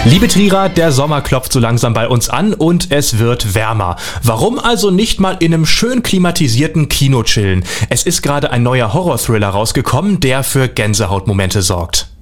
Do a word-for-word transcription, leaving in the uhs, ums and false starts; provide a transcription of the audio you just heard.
Liebe Trierer, der Sommer klopft so langsam bei uns an und es wird wärmer. Warum also nicht mal in einem schön klimatisierten Kino chillen? Es ist gerade ein neuer Horror-Thriller rausgekommen, der für Gänsehautmomente sorgt.